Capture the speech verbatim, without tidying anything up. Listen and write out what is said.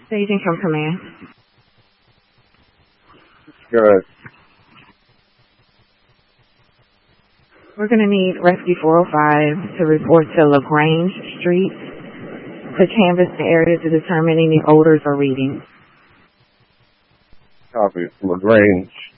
Staging from command. Good. We're going to need Rescue four oh five to report to LaGrange Street to canvass the area to determine any odors or readings. Copy. LaGrange